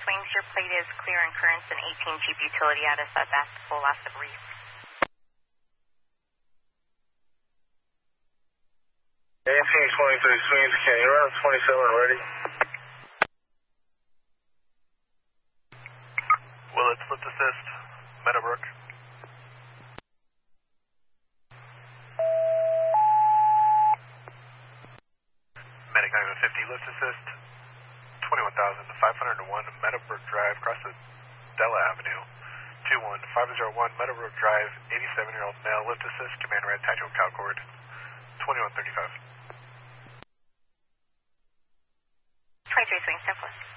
Swings, your plate is clear in currents and 18 Jeep utility at us at Bastable, last of Reef. AT 23 Swings, can you run 27 ready? Willits, lift assist, Meadowbrook. Medic 950, lift assist, 21,501 Meadowbrook Drive, across the Della Avenue. 21501 Meadowbrook Drive, 87-year-old male, lift assist, command red, tactical cow cord, 2135. 23 Swings, 10+.